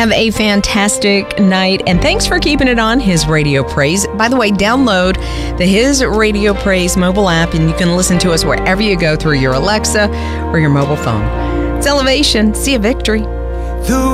Have a fantastic night, and thanks for keeping it on His Radio Praise. By the way, download the His Radio Praise mobile app, and you can listen to us wherever you go through your Alexa or your mobile phone. It's Elevation. See you, Victory.